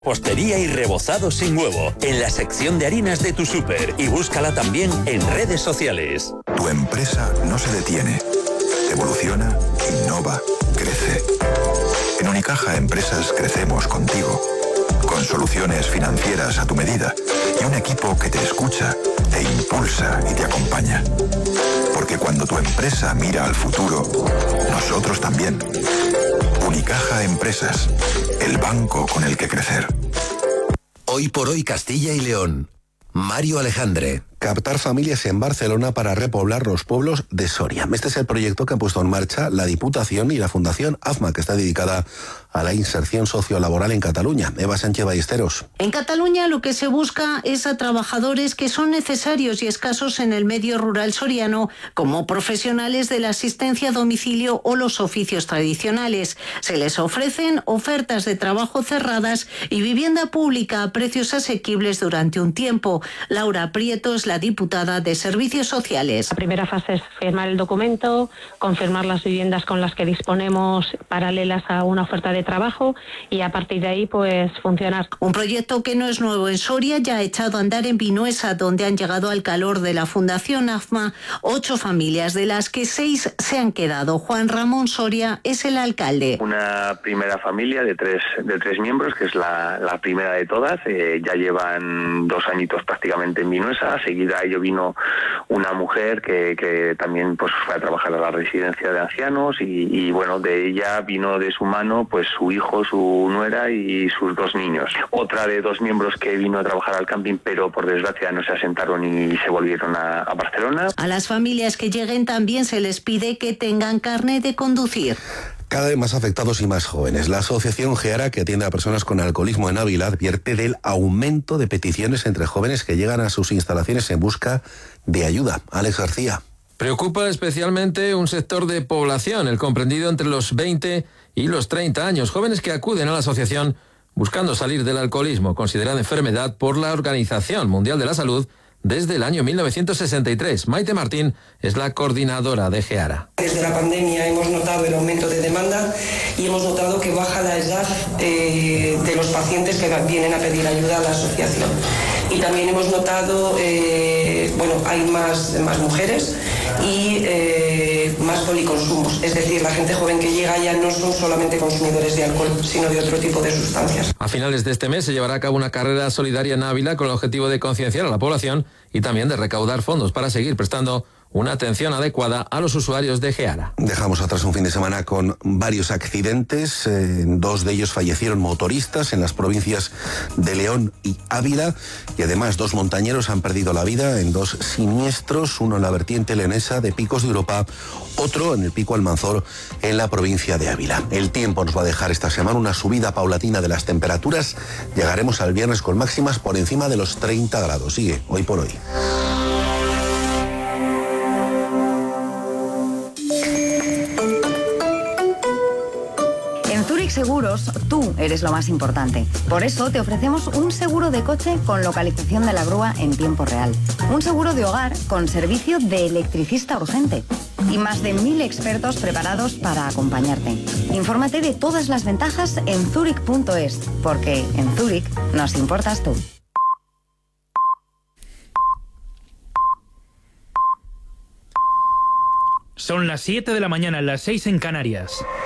Postería y rebozado sin huevo, en la sección de harinas de tu súper y búscala también en redes sociales. Tu empresa no se detiene, evoluciona, innova, crece. En Unicaja Empresas crecemos contigo, con soluciones financieras a tu medida y un equipo que te escucha, te impulsa y te acompaña. Porque cuando tu empresa mira al futuro, nosotros también. Unicaja Empresas, el banco con el que crecer. Hoy por hoy Castilla y León. Mario Alejandre. Captar familias en Barcelona para repoblar los pueblos de Soria. Este es el proyecto que han puesto en marcha la Diputación y la Fundación AFMA, que está dedicada a la inserción sociolaboral en Cataluña. Eva Sánchez Ballesteros. En Cataluña lo que se busca es a trabajadores que son necesarios y escasos en el medio rural soriano, como profesionales de la asistencia a domicilio o los oficios tradicionales. Se les ofrecen ofertas de trabajo cerradas y vivienda pública a precios asequibles durante un tiempo. Laura Prieto es la diputada de Servicios Sociales. La primera fase es firmar el documento, confirmar las viviendas con las que disponemos paralelas a una oferta de trabajo y a partir de ahí pues funcionar. Un proyecto que no es nuevo en Soria, ya ha echado a andar en Vinuesa, donde han llegado al calor de la Fundación AFMA 8 familias, de las que 6 se han quedado. Juan Ramón Soria es el alcalde. Una primera familia de tres miembros, que es la primera de todas. Ya llevan 2 añitos prácticamente en Vinuesa. Seguida a ello vino una mujer que también pues fue a trabajar a la residencia de ancianos y bueno, de ella vino de su mano pues su hijo, su nuera y sus 2 niños. Otra de 2 miembros que vino a trabajar al camping, pero por desgracia no se asentaron y se volvieron a Barcelona. A las familias que lleguen también se les pide que tengan carnet de conducir. Cada vez más afectados y más jóvenes. La asociación GEARA, que atiende a personas con alcoholismo en Ávila, advierte del aumento de peticiones entre jóvenes que llegan a sus instalaciones en busca de ayuda. Alex García. Preocupa especialmente un sector de población, el comprendido entre los 20 y los 30 años, jóvenes que acuden a la asociación buscando salir del alcoholismo, considerada enfermedad por la Organización Mundial de la Salud desde el año 1963. Maite Martín es la coordinadora de GEARA. Desde la pandemia hemos notado el aumento de demanda y hemos notado que baja la edad de los pacientes que vienen a pedir ayuda a la asociación. Y también hemos notado, hay más mujeres y más policonsumos. Es decir, la gente joven que llega ya no son solamente consumidores de alcohol, sino de otro tipo de sustancias. A finales de este mes se llevará a cabo una carrera solidaria en Ávila con el objetivo de concienciar a la población y también de recaudar fondos para seguir prestando una atención adecuada a los usuarios de GEARA. Dejamos atrás un fin de semana con varios accidentes. 2 de ellos fallecieron motoristas en las provincias de León y Ávila. Y además 2 montañeros han perdido la vida en 2 siniestros. Uno en la vertiente leonesa de Picos de Europa, otro en el Pico Almanzor en la provincia de Ávila. El tiempo nos va a dejar esta semana una subida paulatina de las temperaturas. Llegaremos al viernes con máximas por encima de los 30 grados. Sigue Hoy por Hoy. Seguros, tú eres lo más importante. Por eso te ofrecemos un seguro de coche con localización de la grúa en tiempo real. Un seguro de hogar con servicio de electricista urgente. Y más de 1000 expertos preparados para acompañarte. Infórmate de todas las ventajas en Zurich.es, porque en Zurich nos importas tú. Son las 7 de la mañana, las 6 en Canarias.